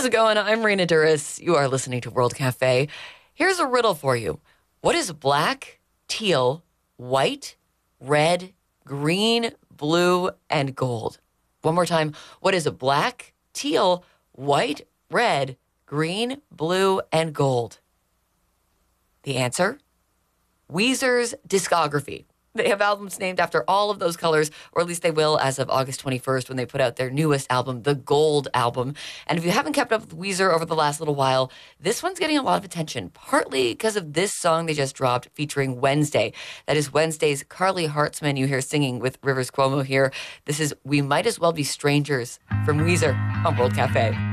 How's it going? I'm Raina Duras. You are listening to World Cafe. Here's a riddle for you. What is black, teal, white, red, green, blue, and gold? One more time. What is black, teal, white, red, green, blue, and gold? The answer? Weezer's discography. They have albums named after all of those colors, or at least they will as of August 21st when they put out their newest album, the Gold Album. And if you haven't kept up with Weezer over the last little while, this one's getting a lot of attention, partly because of this song they just dropped featuring Wednesday. That is Wednesday's Carly Hartzman you hear singing with Rivers Cuomo here. This is We Might As Well Be Strangers from Weezer on World Cafe.